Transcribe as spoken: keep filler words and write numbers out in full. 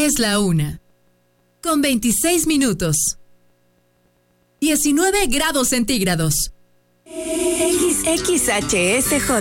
Es la una. Con veintiséis minutos. diecinueve grados centígrados. X X H S J